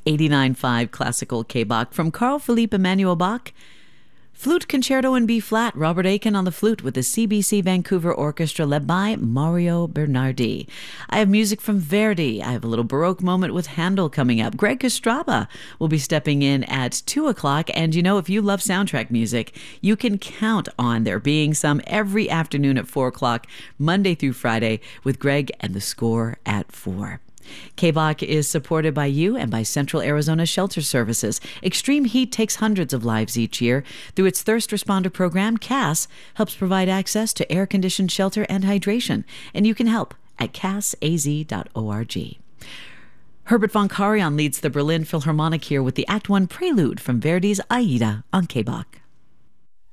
89.5 classical K-Bach from Carl Philipp Emanuel Bach. Flute Concerto in B-flat, Robert Aiken on the flute with the CBC Vancouver Orchestra led by Mario Bernardi. I have music from Verdi. I have a little Baroque moment with Handel coming up. Greg Kostraba will be stepping in at 2 o'clock. And you know, if you love soundtrack music, you can count on there being some every afternoon at 4 o'clock, Monday through Friday, with Greg and the Score at 4. K-Bach is supported by you and by Central Arizona Shelter Services. Extreme heat takes hundreds of lives each year. Through its Thirst Responder program, CAS helps provide access to air-conditioned shelter and hydration. And you can help at casaz.org. Herbert von Karajan leads the Berlin Philharmonic here with the Act 1 Prelude from Verdi's Aida on K-Bach.